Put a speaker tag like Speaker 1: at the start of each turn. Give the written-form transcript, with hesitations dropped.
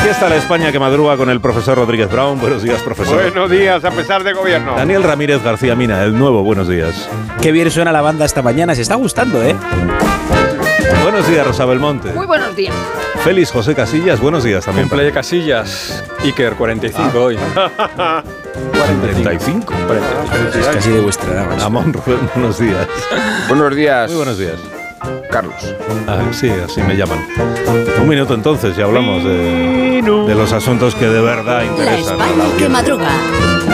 Speaker 1: está la España que madruga con el profesor Rodríguez Brown. Buenos días, profesor.
Speaker 2: Buenos días, a pesar de gobierno.
Speaker 1: Daniel Ramírez García Mina, el nuevo. Buenos días.
Speaker 3: Qué bien suena la banda esta mañana, se está gustando, ¿eh?
Speaker 1: Buenos días, Rosa Belmonte.
Speaker 4: Muy buenos días.
Speaker 1: Félix José Casillas, buenos días también.
Speaker 5: Cumple de Casillas. Iker, 45 hoy.
Speaker 1: 45.
Speaker 3: Es casi de vuestra edad. ¿no?
Speaker 1: Amón Rubén, buenos días.
Speaker 2: Buenos días.
Speaker 1: Muy buenos días.
Speaker 2: Carlos.
Speaker 1: Sí, así me llaman. Un minuto entonces y hablamos de los asuntos que de verdad
Speaker 6: La
Speaker 1: interesan.
Speaker 6: España que madruga.